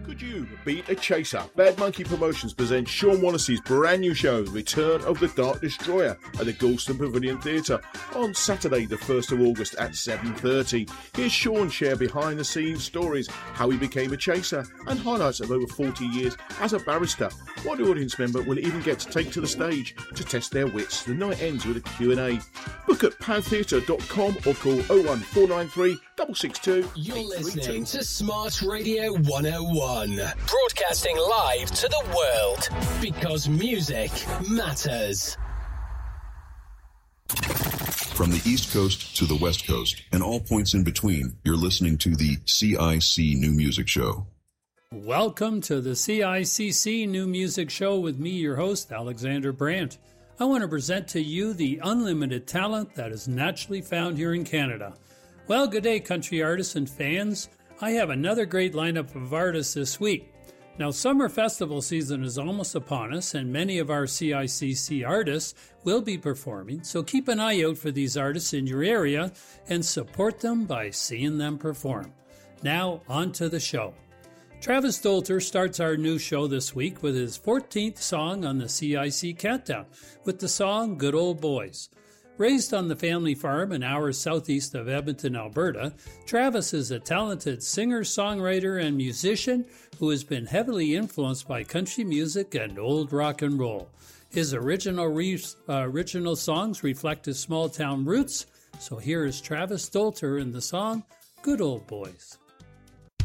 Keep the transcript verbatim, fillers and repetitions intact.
Could you beat a chaser? Bad Monkey Promotions presents Sean Wallace's brand new show, Return of the Dark Destroyer, at the Galston Pavilion Theatre on Saturday the first of August at seven thirty. Here's Sean share behind the scenes stories, how he became a chaser, and highlights of over forty years as a barrister. One audience member will even get to take to the stage to test their wits. The night ends with a Q and A. Book at pan theatre dot com or call oh one four nine three six six two. You're listening to Smart Radio one oh one, broadcasting live to the world because music matters. From the East Coast to the West Coast and all points in between, you're listening to the C I C New Music Show. Welcome to the C I C C New Music Show with me, your host, Alexander Brandt. I want to present to you the unlimited talent that is naturally found here in Canada. Well, good day, country artists and fans. I have another great lineup of artists this week. Now, summer festival season is almost upon us, and many of our C I C C artists will be performing, so keep an eye out for these artists in your area and support them by seeing them perform. Now, on to the show. Travis Dolter starts our new show this week with his fourteenth song on the C I C Countdown, with the song Good Old Boys. Raised on the family farm an hour southeast of Edmonton, Alberta, Travis is a talented singer, songwriter, and musician who has been heavily influenced by country music and old rock and roll. His original re- uh, original songs reflect his small-town roots, so here is Travis Dolter in the song Good Old Boys.